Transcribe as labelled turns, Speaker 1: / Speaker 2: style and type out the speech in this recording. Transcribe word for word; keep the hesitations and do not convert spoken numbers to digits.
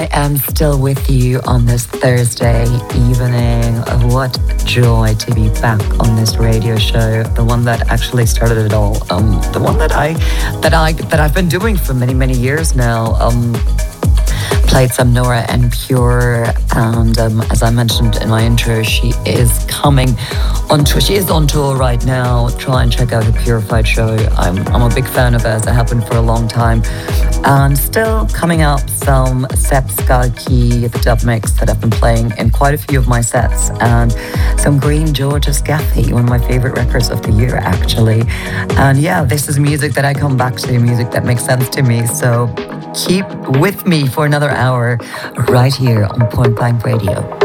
Speaker 1: I am still with you on this Thursday evening. What joy to be back on this radio show, the one that actually started it all, um, the one that I that I that I've been doing for many many years now. Um, played some Nora En Pure, and um, as I mentioned in my intro, she is coming on tour. She is on tour right now. Try and check out her Purified show. I'm I'm a big fan of hers. I have been for a long time. And still coming up some Sepp Skalki, the dub mix that I've been playing in quite a few of my sets, and some Green George's Gaffy, one of my favorite records of the year actually. And yeah, this is music that I come back to, music that makes sense to me. So keep with me for another hour right here on Point Blank Radio.